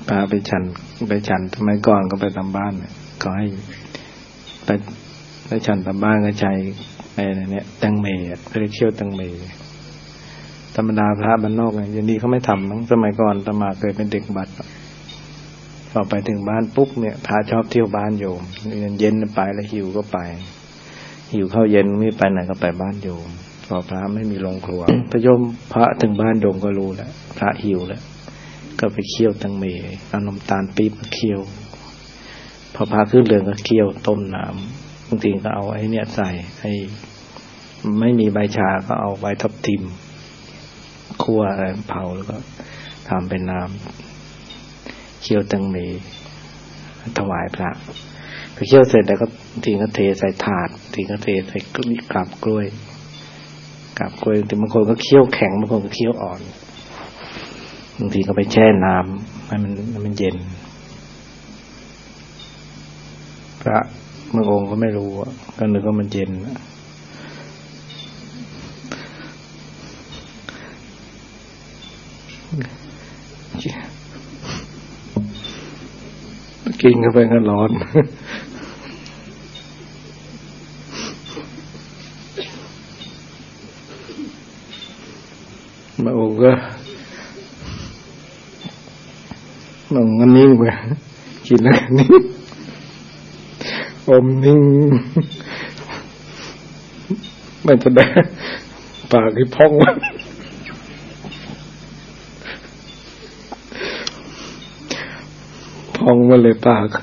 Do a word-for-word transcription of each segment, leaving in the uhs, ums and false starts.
พาไปฉันไปฉันสมัยก่อนก็ไปตามบ้านเนี่ยก็ให้ไปไปฉันตามบ้านก็ใช้ไอ้เนี่ยตังเมย์เรียกเชี่ยวตังเมย์ธรรมดาพระบ้านนอกเนี่ยยันดีเขาไม่ทำมั้งสมัยก่อนตมาเคยเป็นเด็กบัดพอไปถึงบ้านปุ๊บเนี่ยพระชอบเที่ยวบ้านโยมเย็นไปแล้วหิวก็ไปหิวข้าวเย็นไม่ไปไหนก็ไปบ้านโยมพอพระไม่มีโรงครัวพระโยมพระถึงบ้านโยมก็รู้แล้วพระหิวแล้วก็ไปเคี่ยวตังเมย์เอาน้ำตาลปี๊บมาเคี่ยวพอพระขึ้นเรือนก็เคี่ยวต้มน้ำบางทีก็เอาไอ้เนี่ยใส่ให้ไม่มีใบชาก็เอาใบทับทิมคั่วอะไรเผาแล้วก็ทำเป็นน้ำเคี่ยวตังเมย์ถวายพระพอเคี่ยวเสร็จแล้วก็ทีก็เทใส่ถาดทีก็เทใส่กลับกล้วยกลับกล้วยแต่บางคนก็เคี่ยวแข็งบางคนก็เคี่ยวอ่อนบางทีก็ไปแช่น้ำให้มันให้มันเย็นพระบางองค์ก็ไม่รู้ก็นึกว่ามันเย็นกินเข้าไปก็ร้อนบางองค์ก็บางก็นิ่งไปกินแล้วนิ่งอมนิ่งไม่แสดงปากที่พองพองมาเลยปาก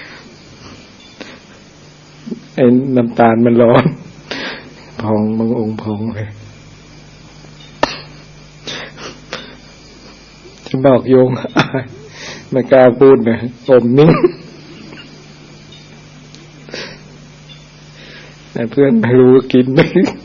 ไอ้น้ำตาลมันร้อนพองบางองค์พองเลยจะบอกโยงไม่กล้าพูดนะอมนิ่งแต่เพื่อนไม่รู้กินไหม